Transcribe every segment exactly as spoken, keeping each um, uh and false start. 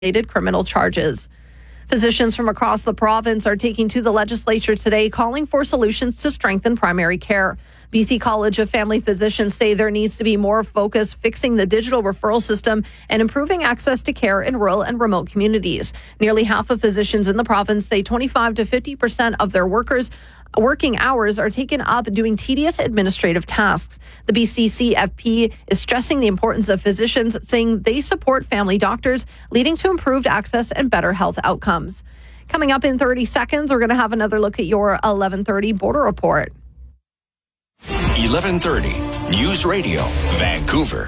related criminal charges. Physicians from across the province are taking to the legislature today, calling for solutions to strengthen primary care. B C College of Family Physicians say there needs to be more focus fixing the digital referral system and improving access to care in rural and remote communities. Nearly half of physicians in the province say twenty-five to fifty percent of their workers working hours are taken up doing tedious administrative tasks. The B C C F P is stressing the importance of physicians, saying they support family doctors, leading to improved access and better health outcomes. Coming up in thirty seconds, we're going to have another look at your eleven thirty border report. eleven thirty News Radio, Vancouver.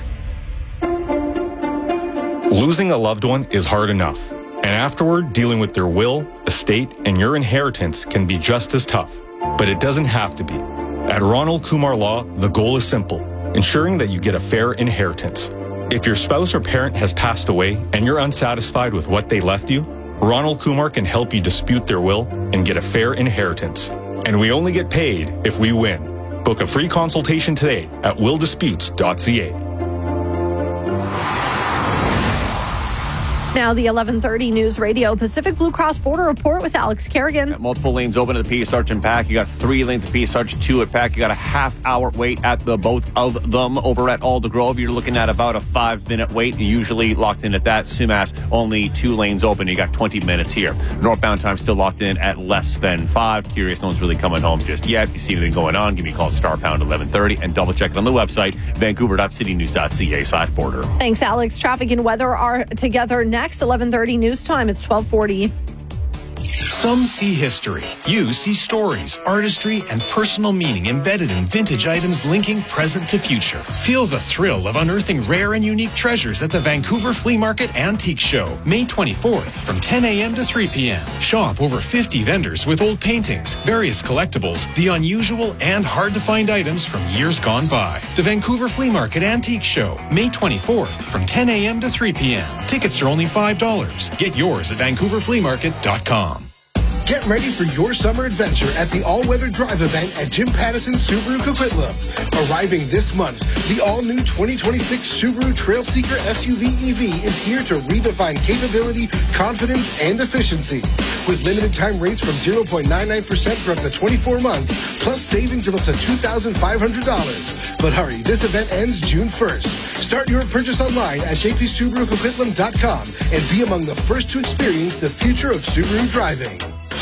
Losing a loved one is hard enough, and afterward, dealing with their will, estate, and your inheritance can be just as tough. But it doesn't have to be. At Ronald Kumar Law, the goal is simple: ensuring that you get a fair inheritance. If your spouse or parent has passed away and you're unsatisfied with what they left you, Ronald Kumar can help you dispute their will and get a fair inheritance. And we only get paid if we win. Book a free consultation today at will disputes dot c a. Now, the eleven thirty News Radio Pacific Blue Cross Border Report with Alex Kerrigan. Got multiple lanes open at the Peace Arch and Pack. You got three lanes at Peace Arch, two at Pack. You got a half hour wait at the both of them. Over at Alder Grove, you're looking at about a five minute wait. You're usually locked in at that. Sumas, only two lanes open. You got twenty minutes here. Northbound time still locked in at less than five. Curious, no one's really coming home just yet. If you see anything going on, give me a call at star pound eleven thirty and double check it on the website, vancouver dot city news dot c a slash border. Thanks, Alex. Traffic and weather are together next. eleven thirty News time. It's twelve forty. Some see history. You see stories, artistry, and personal meaning embedded in vintage items linking present to future. Feel the thrill of unearthing rare and unique treasures at the Vancouver Flea Market Antique Show, May twenty-fourth from ten a.m. to three p.m. Shop over fifty vendors with old paintings, various collectibles, the unusual and hard-to-find items from years gone by. The Vancouver Flea Market Antique Show, May twenty-fourth from ten a.m. to three p.m. Tickets are only five dollars. Get yours at vancouver flea market dot com. Get ready for your summer adventure at the all-weather drive event at Jim Pattison Subaru Coquitlam. Arriving this month, the all-new twenty twenty-six Subaru Trailseeker S U V E V is here to redefine capability, confidence, and efficiency. With limited-time rates from zero point nine nine percent for up to twenty-four months, plus savings of up to two thousand five hundred dollars. But hurry, this event ends June first. Start your purchase online at j p subaru coquitlam dot com and be among the first to experience the future of Subaru driving.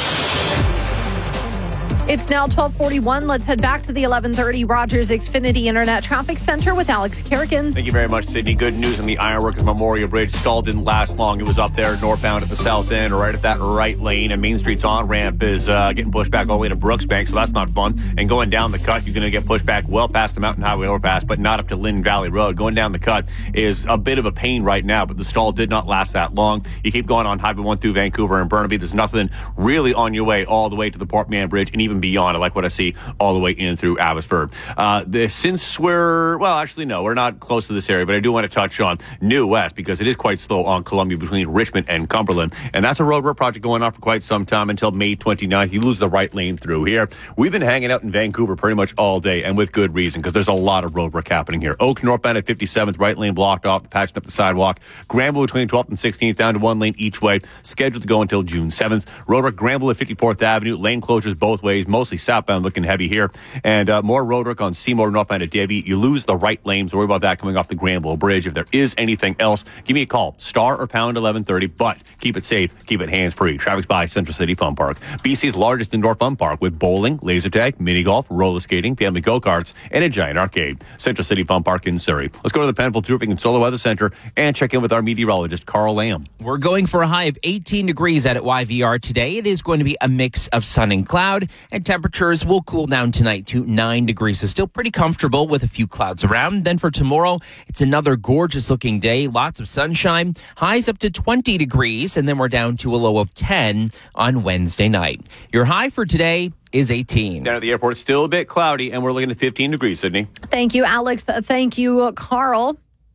It's now twelve forty-one. Let's head back to the eleven thirty Rogers Xfinity Internet Traffic Center with Alex Kerrigan. Thank you very much, Sydney. Good news on the Ironworkers Memorial Bridge. Stall didn't last long. It was up there northbound at the south end, right at that right lane. And Main Street's on-ramp is uh, getting pushed back all the way to Brooksbank, so that's not fun. And going down the cut, you're going to get pushed back well past the Mountain Highway overpass, but not up to Lynn Valley Road. Going down the cut is a bit of a pain right now, but the stall did not last that long. You keep going on Highway one through Vancouver and Burnaby. There's nothing really on your way all the way to the Port Mann Bridge and even beyond. I like what I see all the way in through Abbotsford. Uh, the, since we're, well, actually, no, we're not close to this area, but I do want to touch on New West because it is quite slow on Columbia between Richmond and Cumberland. And that's a road work project going on for quite some time until May twenty-ninth. You lose the right lane through here. We've been hanging out in Vancouver pretty much all day, and with good reason, because there's a lot of road work happening here. Oak northbound at fifty-seventh, right lane blocked off, patching up the sidewalk. Granville between twelfth and sixteenth, down to one lane each way, scheduled to go until June seventh. Road work Granville at fifty-fourth Avenue, lane closures both ways, mostly southbound looking heavy here. And uh, more road work on Seymour northbound at Davie. You lose the right lane, so worry about that coming off the Granville Bridge. If there is anything else, give me a call, star or pound eleven thirty, but keep it safe, keep it hands-free. Traffic's by Central City Fun Park, B C's largest indoor fun park with bowling, laser tag, mini golf, roller skating, family go-karts, and a giant arcade. Central City Fun Park in Surrey. Let's go to the Penfield Roofing and Solar Weather Center and check in with our meteorologist, Carl Lamb. We're going for a high of eighteen degrees out at Y V R today. It is going to be a mix of sun and cloud, and temperatures will cool down tonight to nine degrees. So still pretty comfortable with a few clouds around. Then for tomorrow, it's another gorgeous looking day. Lots of sunshine. Highs up to twenty degrees, and then we're down to a low of ten on Wednesday night. Your high for today is eighteen. Down at the airport, still a bit cloudy, and we're looking at fifteen degrees, Sydney. Thank you, Alex. Thank you, Carl.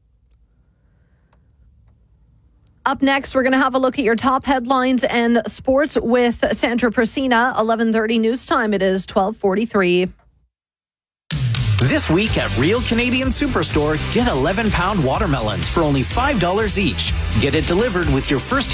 Up next, we're going to have a look at your top headlines and sports with Sandra Prasina. eleven thirty news time. It is twelve forty-three. This week at Real Canadian Superstore, get eleven pound watermelons for only five dollars each. Get it delivered with your first